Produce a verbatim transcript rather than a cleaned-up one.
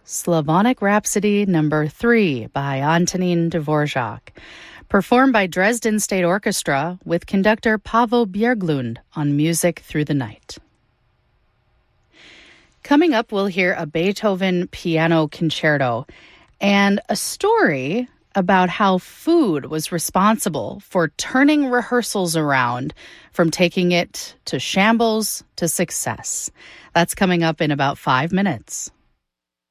Slavonic Rhapsody Number three by Antonín Dvorak, performed by Dresden State Orchestra with conductor Pavel Bjerglund on Music Through the Night. Coming up, we'll hear a Beethoven piano concerto and a story about how food was responsible for turning rehearsals around from taking it to shambles to success. That's coming up in about five minutes.